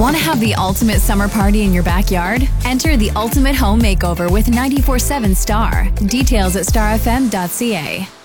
Want to have the ultimate summer party in your backyard? Enter the Ultimate Home Makeover with 94.7 Star. Details at starfm.ca.